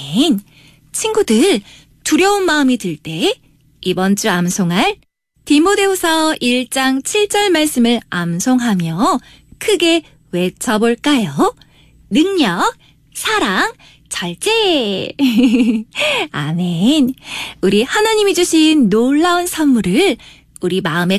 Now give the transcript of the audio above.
아멘. 친구들, 두려운 마음이 들 때 이번 주 암송할 디모데후서 1장 7절 말씀을 암송하며 크게 외쳐볼까요? 능력, 사랑, 절제. 아멘. 우리 하나님이 주신 놀라운 선물을 우리 마음에